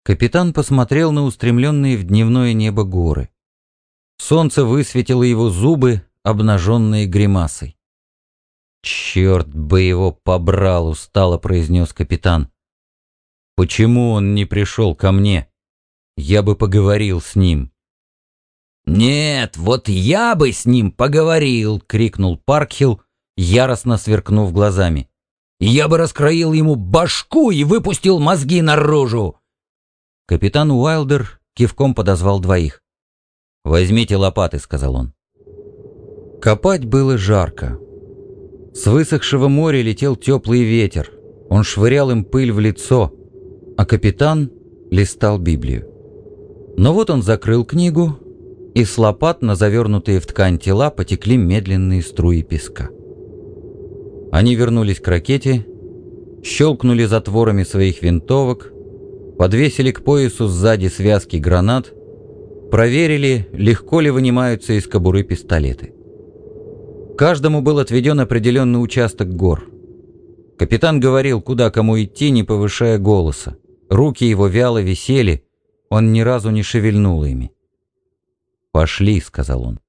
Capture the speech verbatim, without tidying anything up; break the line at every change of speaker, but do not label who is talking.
Капитан посмотрел на устремленные в дневное небо горы. Солнце высветило его зубы, обнаженные гримасой. «Черт бы его побрал!» — устало произнес капитан. «Почему он не пришел ко мне? Я бы поговорил с ним». «Нет, вот я бы с ним поговорил!» — крикнул Паркхилл, яростно сверкнув глазами. «Я бы раскроил ему башку и выпустил мозги наружу!» Капитан Уайлдер кивком подозвал двоих. «Возьмите лопаты», — сказал он. Копать было жарко. С высохшего моря летел теплый ветер. Он швырял им пыль в лицо, а капитан листал Библию. Но вот он закрыл книгу, и с лопат на завернутые в ткань тела потекли медленные струи песка. Они вернулись к ракете, щелкнули затворами своих винтовок, подвесили к поясу сзади связки гранат, проверили, легко ли вынимаются из кобуры пистолеты. Каждому был отведен определенный участок гор. Капитан говорил, куда кому идти, не повышая голоса. Руки его вяло висели, он ни разу не шевельнул ими. «Пошли», — сказал он.